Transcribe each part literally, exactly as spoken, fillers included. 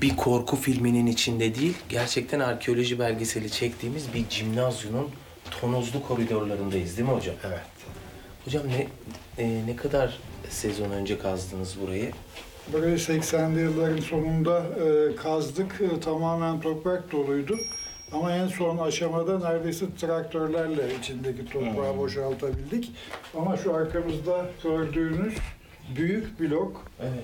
bir korku filminin içinde değil, gerçekten arkeoloji belgeseli çektiğimiz bir cimnazyumun tonozlu koridorlarındayız değil mi hocam? Evet. Hocam ne e, ne kadar sezon önce kazdınız burayı? Burayı seksenli yılların sonunda e, kazdık. E, tamamen toprak doluydu. Ama en son aşamada neredeyse traktörlerle içindeki toprağı boşaltabildik. Ama şu arkamızda gördüğünüz büyük blok Evet.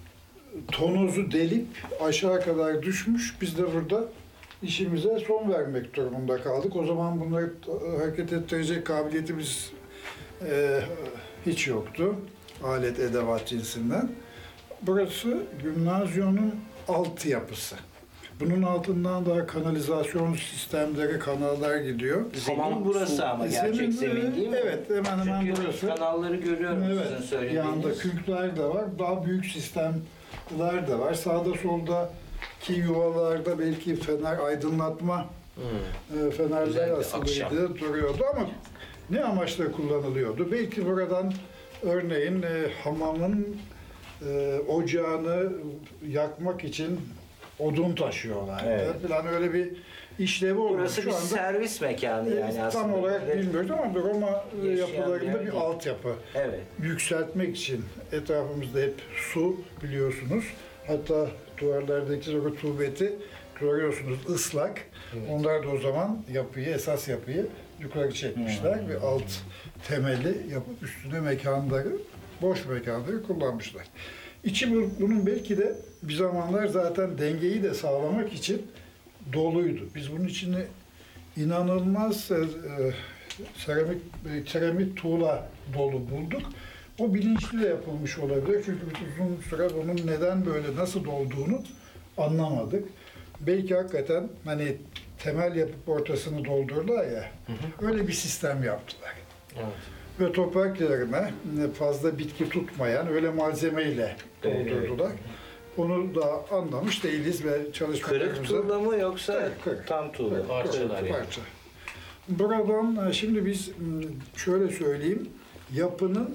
tonozu delip aşağı kadar düşmüş. Biz de burada işimize son vermek durumunda kaldık. O zaman bunları hareket ettirecek kabiliyetimiz e, hiç yoktu. Alet edevat cinsinden. Burası gimnazyonun altyapısı. Bunun altından da kanalizasyon sistemleri, kanallar gidiyor. Zemin burası ama gerçek zemin değil mi? Evet, hemen hemen Çünkü burası. kanalları görüyorum Evet, sizin söylediğiniz. yanında kürkler de var, daha büyük sistemler de var. Sağda soldaki yuvalarda belki fener aydınlatma Hmm. e, fenerler Özellikle asılıydı, akşam. duruyordu ama ne amaçla kullanılıyordu? Belki buradan örneğin e, hamamın e, ocağını yakmak için odun taşıyorlar. Evet. Falan öyle bir işlevi olmuş. Burası Şu bir anda servis mekanı yani e, aslında. tam olarak bilmiyoruz ama Roma e, Yaşayan yapılarında yer bir değil. altyapı. Evet. Yükseltmek için etrafımızda hep su biliyorsunuz. Hatta duvarlardaki rutubeti görüyorsunuz ıslak. Evet. Onlar da o zaman yapıyı, esas yapıyı yukarı çekmişler Hmm. ve alt temeli yapıp üstüne mekanları, boş mekanları kullanmışlar. İçi bu- bunun belki de bir zamanlar zaten dengeyi de sağlamak için doluydu. Biz bunun içini inanılmaz e, e, seramik e, seramik tuğla dolu bulduk. O bilinçli de yapılmış olabilir. Çünkü biz uzun süre bunun neden böyle, nasıl dolduğunu anlamadık. Belki hakikaten hani temel yapıp ortasını doldurdular ya, öyle bir sistem yaptılar. Evet. Ve toprak yerine fazla bitki tutmayan öyle malzemeyle doldurdular. Onu da anlamış değiliz ve çalışmalarımıza... Kırık tuğla mı yoksa Evet, kırık. tam tuğla? Evet, Parçalar kırık yani. parça. Buradan e, şimdi biz m, şöyle söyleyeyim, yapının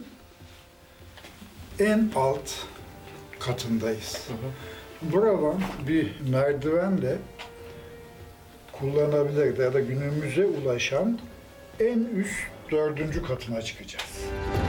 en alt katındayız. Hı hı. Buradan bir merdivenle kullanabilir ya da günümüze ulaşan en üst dördüncü katına çıkacağız.